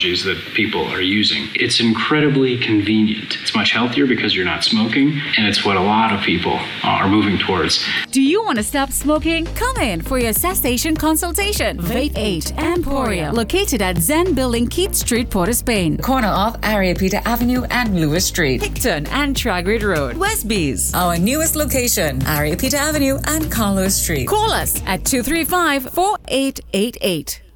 that people are using. It's incredibly convenient. It's much healthier because you're not smoking, and it's what a lot of people are moving towards. Do you want to stop smoking? Come in for your cessation consultation. Vape 8 Emporia, located at Zen Building, Keith Street, Port of Spain, corner of Ariapita Avenue and Lewis Street, Hickton and Tragrid Road, Westbees. Our newest location, Ariapita Avenue and Carlos Street. Call us at 235-4888.